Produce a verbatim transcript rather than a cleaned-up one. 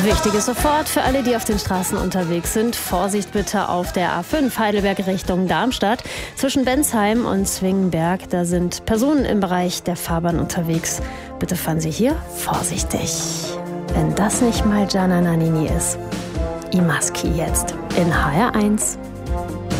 Wichtiges sofort für alle, die auf den Straßen unterwegs sind. Vorsicht bitte auf der A fünf Heidelberg Richtung Darmstadt. Zwischen Bensheim und Zwingenberg, da sind Personen im Bereich der Fahrbahn unterwegs. Bitte fahren Sie hier vorsichtig. Wenn das nicht mal Gianna Nannini ist. Imaski jetzt in H R eins.